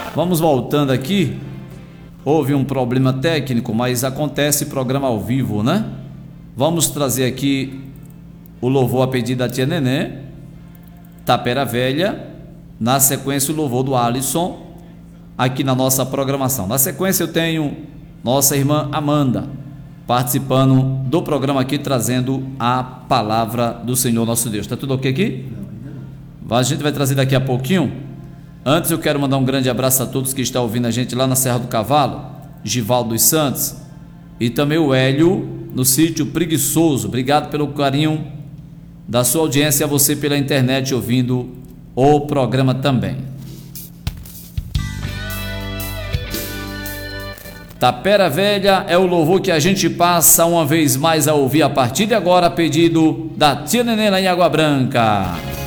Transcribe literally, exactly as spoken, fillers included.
Vamos voltando aqui. Houve um problema técnico, mas acontece programa ao vivo, né? Vamos trazer aqui o louvor a pedido da tia Nenê, Tapera Velha. Na sequência, o louvor do Alisson, aqui na nossa programação. Na sequência, eu tenho nossa irmã Amanda, participando do programa aqui, trazendo a palavra do Senhor nosso Deus. Tá tudo ok aqui? A gente vai trazer daqui a pouquinho. Antes eu quero mandar um grande abraço a todos que estão ouvindo a gente lá na Serra do Cavalo, Givaldo dos Santos, e também o Hélio, no sítio Preguiçoso. Obrigado pelo carinho da sua audiência, a você pela internet ouvindo o programa também. Tapera Velha é o louvor que a gente passa uma vez mais a ouvir a partir de agora, a pedido da tia Nenê lá em Água Branca.